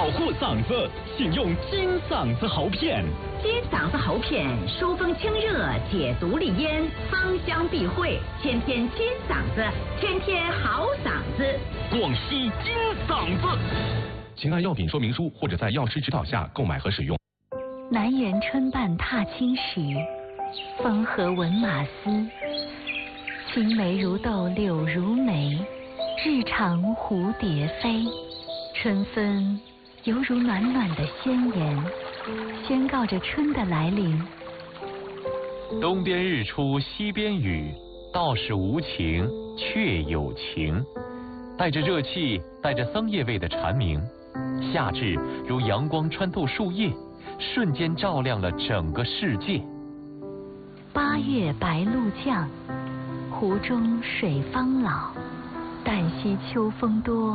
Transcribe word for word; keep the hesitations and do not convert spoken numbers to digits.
保护嗓子，请用金嗓子喉片。 金嗓子喉片疏风清热，解毒利咽，芳香避秽，天天金嗓子，天天好嗓子。 广西金嗓子。请按药品说明书或者在药师指导下购买和使用。 南园春半踏青时，风和闻马嘶。青梅如豆柳如眉，日长蝴蝶飞。春分犹如暖暖的宣言，宣告着春的来临。 东边日出西边雨，道是无晴却有晴。带着热气，带着桑叶味的蝉鸣，夏至如阳光穿透树叶，瞬间照亮了整个世界。 八月白露降，湖中水方老，旦夕秋风多。